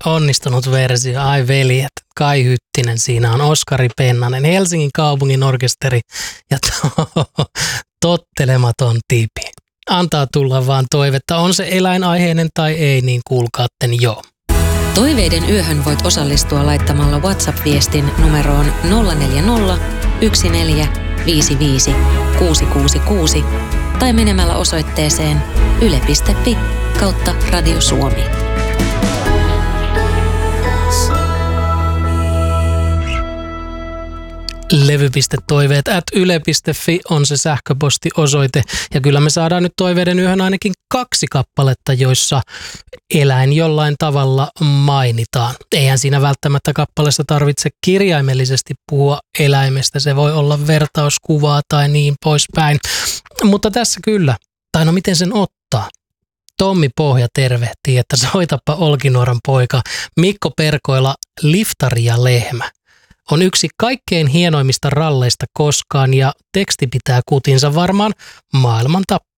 onnistunut versio. Ai veljet, Kai Hyttinen, siinä on Oskari Pennanen, Helsingin kaupungin orkesteri ja tottelematon tipi. Antaa tulla vaan toivetta, on se eläinaiheinen tai ei, niin kuulkaatten jo. Toiveiden yöhön voit osallistua laittamalla WhatsApp-viestin numeroon 040 14 55 666 tai menemällä osoitteeseen yle.fi/Radio Suomi. Levy.toiveet@yle.fi on se sähköpostiosoite. Ja kyllä me saadaan nyt toiveiden yöhön ainakin 2 kappaletta, joissa eläin jollain tavalla mainitaan. Eihän siinä välttämättä kappaleessa tarvitse kirjaimellisesti puhua eläimestä. Se voi olla vertauskuvaa tai niin poispäin. Mutta tässä kyllä. Tai no miten sen ottaa? Tommi Pohja tervehtii, että soitapa Olkinuoran poika. Mikko Perkoila, Liftari ja lehmä on yksi kaikkein hienoimmista ralleista koskaan ja teksti pitää kutinsa varmaan maailman